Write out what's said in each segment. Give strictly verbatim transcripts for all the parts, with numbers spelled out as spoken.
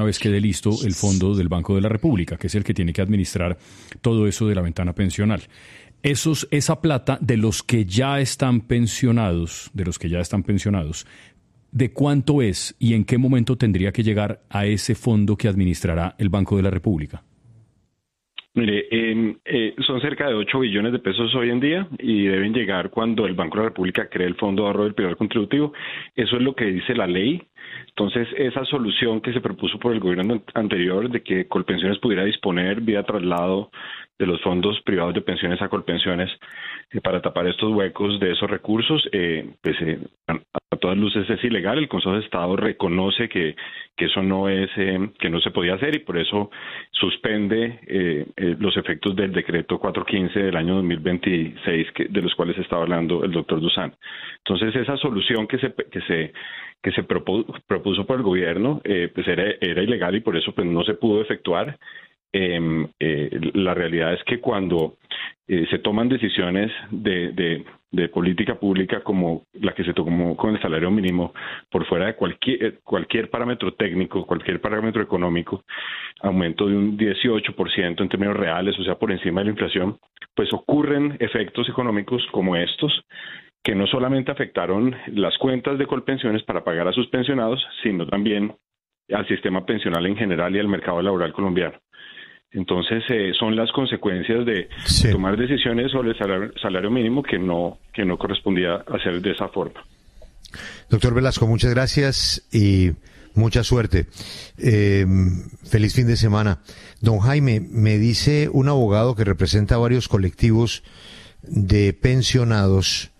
vez quede listo el fondo del Banco de la República, que es el que tiene que administrar todo eso de la ventana pensional. Esos, esa plata de los que ya están pensionados, de los que ya están pensionados, ¿de cuánto es y en qué momento tendría que llegar a ese fondo que administrará el Banco de la República? Mire, eh, eh, son cerca de ocho billones de pesos hoy en día y deben llegar cuando el Banco de la República cree el Fondo de Ahorro del Periodo Contributivo. Eso es lo que dice la ley. Entonces, esa solución que se propuso por el gobierno anterior de que Colpensiones pudiera disponer vía traslado de los fondos privados de pensiones a Colpensiones eh, para tapar estos huecos de esos recursos, eh, pues eh, a, a todas luces es ilegal. El Consejo de Estado reconoce que, que eso no es, eh, que no se podía hacer y por eso suspende eh, eh, los efectos del decreto cuatrocientos quince del año dos mil veintiséis, que, de los cuales estaba hablando el doctor Dusan. Entonces, esa solución que se que se que se propuso, propuso por el gobierno, eh, pues era, era ilegal y por eso pues no se pudo efectuar. Eh, eh, la realidad es que cuando eh, se toman decisiones de, de, de política pública como la que se tomó con el salario mínimo por fuera de cualquier, cualquier parámetro técnico, cualquier parámetro económico, aumento de un dieciocho por ciento en términos reales, o sea, por encima de la inflación, pues ocurren efectos económicos como estos, que no solamente afectaron las cuentas de Colpensiones para pagar a sus pensionados, sino también al sistema pensional en general y al mercado laboral colombiano. Entonces, eh, son las consecuencias de sí. tomar decisiones sobre el salario, salario mínimo que no, que no correspondía hacer de esa forma. Doctor Velasco, muchas gracias y mucha suerte. Eh, feliz fin de semana. Don Jaime, me dice un abogado que representa a varios colectivos de pensionados,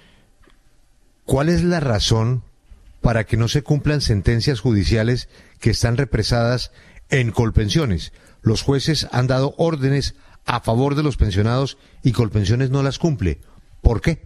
¿cuál es la razón para que no se cumplan sentencias judiciales que están represadas en Colpensiones? Los jueces han dado órdenes a favor de los pensionados y Colpensiones no las cumple. ¿Por qué?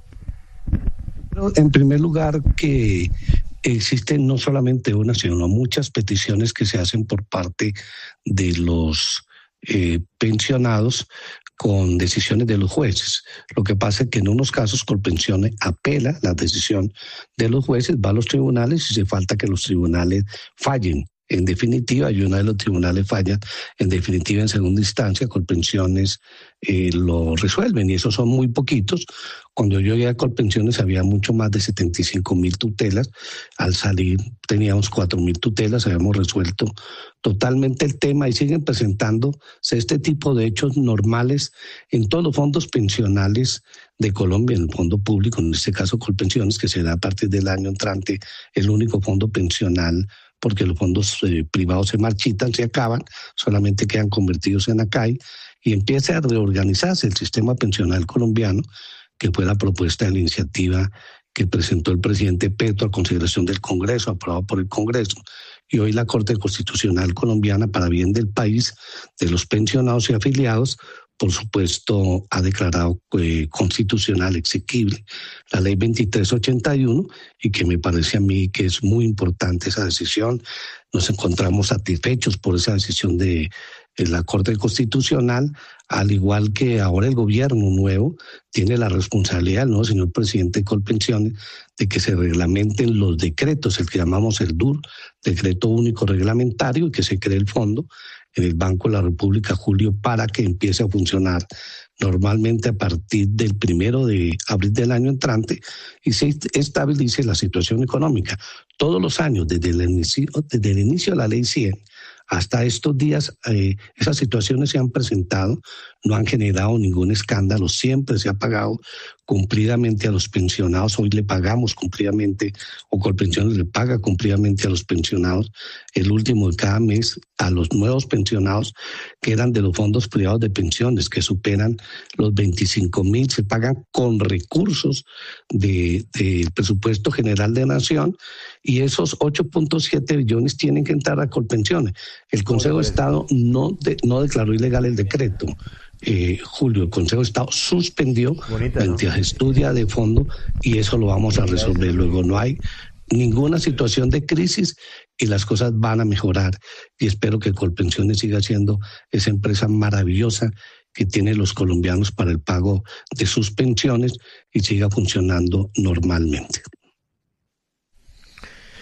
En primer lugar, que existen no solamente una, sino muchas peticiones que se hacen por parte de los eh, pensionados con decisiones de los jueces. Lo que pasa es que en unos casos Colpensiones apela la decisión de los jueces, va a los tribunales y se falta que los tribunales fallen. En definitiva, y una de los tribunales falla, en definitiva, en segunda instancia, Colpensiones eh, lo resuelven, y esos son muy poquitos. Cuando yo llegué a Colpensiones había mucho más de setenta y cinco mil tutelas. Al salir teníamos cuatro mil tutelas, habíamos resuelto totalmente el tema y siguen presentándose este tipo de hechos normales en todos los fondos pensionales de Colombia, en el fondo público, en este caso Colpensiones, que será a partir del año entrante el único fondo pensional, porque los fondos eh, privados se marchitan, se acaban, solamente quedan convertidos en ACAI, y empieza a reorganizarse el sistema pensional colombiano, que fue la propuesta de la iniciativa que presentó el presidente Petro a consideración del Congreso, aprobado por el Congreso, y hoy la Corte Constitucional colombiana, para bien del país, de los pensionados y afiliados, por supuesto, ha declarado eh, constitucional, exequible, la ley veintitrés ochenta y uno, y que me parece a mí que es muy importante esa decisión. Nos encontramos satisfechos por esa decisión de, de la Corte Constitucional, al igual que ahora el gobierno nuevo tiene la responsabilidad, ¿no, señor presidente de Colpensiones, de que se reglamenten los decretos, el que llamamos el D U R, Decreto Único Reglamentario, y que se cree el fondo en el Banco de la República, Julio, para que empiece a funcionar normalmente a partir del primero de abril del año entrante y se estabilice la situación económica. Todos los años, desde el inicio, desde el inicio de la Ley cien hasta estos días, eh, esas situaciones se han presentado, no han generado ningún escándalo, siempre se ha pagado cumplidamente a los pensionados. Hoy le pagamos cumplidamente, o Colpensiones le paga cumplidamente a los pensionados el último de cada mes, a los nuevos pensionados que eran de los fondos privados de pensiones, que superan los veinticinco mil, se pagan con recursos del de, de presupuesto general de Nación, y esos ocho punto siete billones tienen que entrar a Colpensiones. El Consejo de Estado no, de, no declaró ilegal el decreto. Eh, Julio, el Consejo de Estado suspendió mientras estudia de fondo, y eso lo vamos a resolver luego. No hay ninguna situación de crisis y las cosas van a mejorar, y espero que Colpensiones siga siendo esa empresa maravillosa que tienen los colombianos para el pago de sus pensiones y siga funcionando normalmente.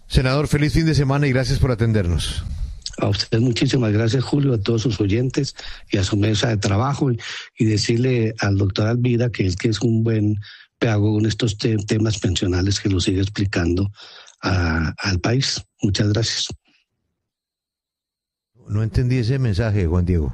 Senador, feliz fin de semana y gracias por atendernos. A usted muchísimas gracias, Julio, a todos sus oyentes y a su mesa de trabajo, y, y decirle al doctor Alvira que es que es un buen pedagogo en estos te- temas pensionales, que lo sigue explicando a, al país. Muchas gracias. No entendí ese mensaje, Juan Diego.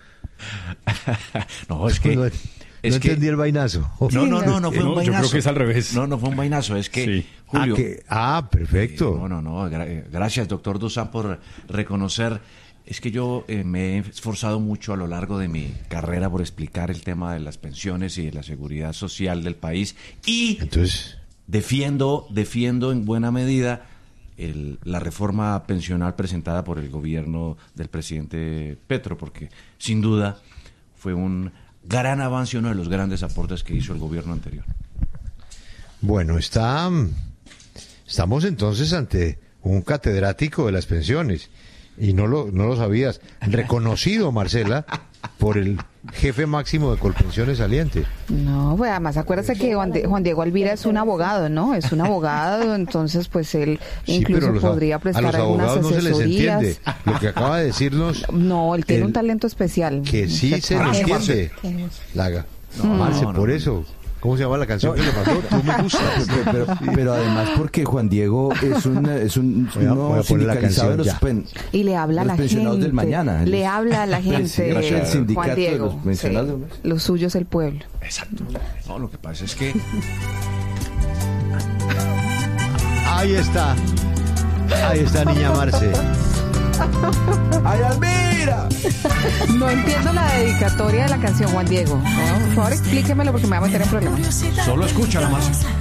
No, es que... No, es no que, entendí el vainazo. No, no, no, no fue No, un vainazo. yo creo que es al revés. No, no fue un vainazo, es que, Sí. Julio... Ah, que- ah, perfecto. Eh, no, no, no, gra- gracias, doctor Dusan, por reconocer. Es que yo eh, me he esforzado mucho a lo largo de mi carrera por explicar el tema de las pensiones y de la seguridad social del país, y Entonces, defiendo, defiendo en buena medida el- la reforma pensional presentada por el gobierno del presidente Petro, porque sin duda fue un gran avance, uno de los grandes aportes que hizo el gobierno anterior. bueno, está, estamos entonces ante un catedrático de las pensiones. Y no lo, no lo sabías. Reconocido, Marcela, por el jefe máximo de Colpensiones saliente. No, pues además acuérdate que Juan, de- Juan Diego Alvira es un abogado, ¿no? Es un abogado, entonces pues él Sí, incluso pero los a- podría a prestar los algunas abogados no se les asesorías. entiende. Lo que acaba de decirnos, No, él tiene El- un talento especial. que sí Usted se sabe. le entiende. Laga. No, Marce, no, por no. eso. ¿Cómo se llama la canción que le mandó? Tú me gustas. Pero, pero, pero además porque Juan Diego es un, es un Voy a- uno voy a poner la sindicalizado de los, canción pen- Y le habla a los la pensionados gente. del mañana. Le Los- habla a la gente. Sí, el Juan sindicato de Diego. los pensionados. Sí. Lo suyo es el pueblo. Exacto. No, lo que pasa es que... Ahí está. Ahí está, niña Marce. ¡Ay, Alvira! No entiendo la dedicatoria de la canción, Juan Diego. No, por favor, explíquemelo porque me va a meter en problemas. Solo escúchala más.